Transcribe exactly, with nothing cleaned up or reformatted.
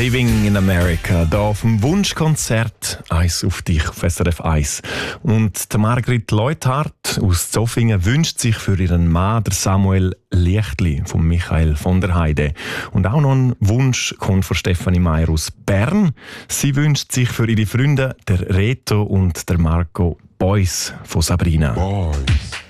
Living in America, hier auf dem Wunschkonzert «Eis auf dich» auf S R F eins. Und die Margrit Leuthardt aus Zofingen wünscht sich für ihren Mann, der Samuel Lichtli, von Michael von der Heide. Und auch noch ein Wunsch kommt von Stefanie Meier aus Bern. Sie wünscht sich für ihre Freunde, der Reto und der Marco Boys von Sabrina. Boys.